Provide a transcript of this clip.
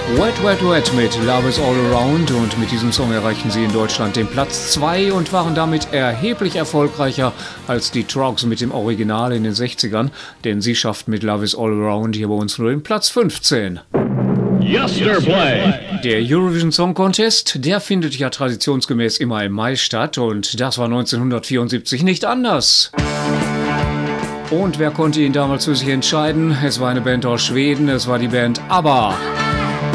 Wet Wet Wet mit Love is All Around, und mit diesem Song erreichten sie in Deutschland den Platz 2 und waren damit erheblich erfolgreicher als die Troggs mit dem Original in den 60ern, denn sie schafften mit Love is All Around hier bei uns nur den Platz 15. Yesterplay. Der Eurovision Song Contest, der findet ja traditionsgemäß immer im Mai statt, und das war 1974 nicht anders. Und wer konnte ihn damals für sich entscheiden? Es war eine Band aus Schweden, es war die Band ABBA.